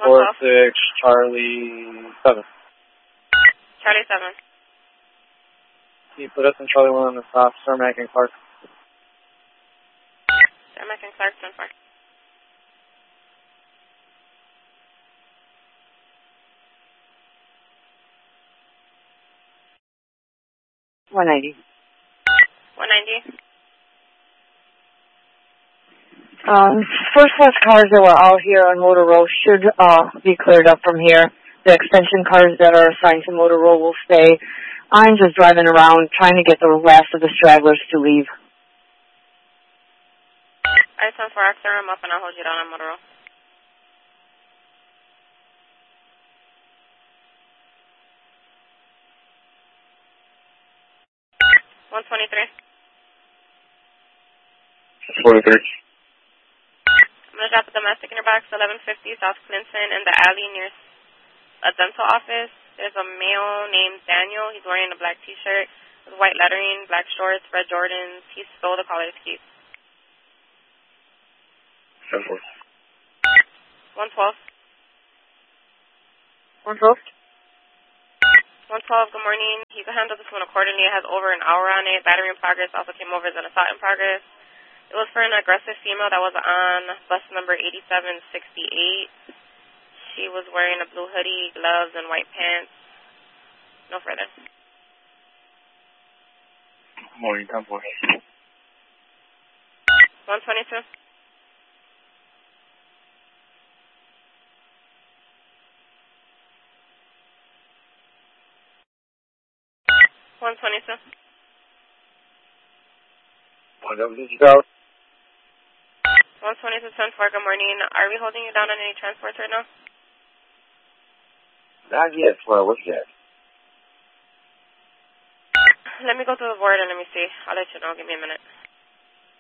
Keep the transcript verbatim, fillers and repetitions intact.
four six Charlie seven. Charlie seven. Can you put us in Charlie one on the stop, Cermak and Clark? Cermak and Clark, ten four. one ninety. one ninety. Um, first class cars that were out here on Motor Row should uh, be cleared up from here. The extension cars that are assigned to Motor Row will stay. I'm just driving around trying to get the last of the stragglers to leave. I ten four, X R, I'm up and I'll hold you down on Motor Row. one twenty-three. twenty-three. I'm going to drop a domestic in your box, eleven fifty South Clinton, in the alley near a dental office. There's a male named Daniel. He's wearing a black T-shirt with white lettering, black shorts, red Jordans. He stole the collar's keys. ten four. one twelve. one twelve? one twelve, good morning. You can handle this one accordingly. It has over an hour on it. Battery in progress also came over as an assault in progress. It was for an aggressive female that was on bus number eighty-seven sixty-eight. She was wearing a blue hoodie, gloves, and white pants. No further. Good morning, ten four. one twenty-two. one twenty-two. one twenty-two. one twenty-two, ten four, good morning. Are we holding you down on any transports right now? Not yet. Well, what's that? Let me go to the board and let me see. I'll let you know. Give me a minute.